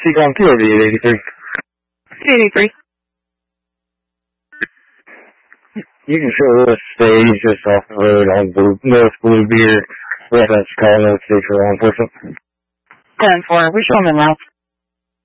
Seacom 2 over 883. 883. You can show Lewis stage just off the road on North Bluebeard. Reference call notification for law enforcement. 10-4. We show him in route.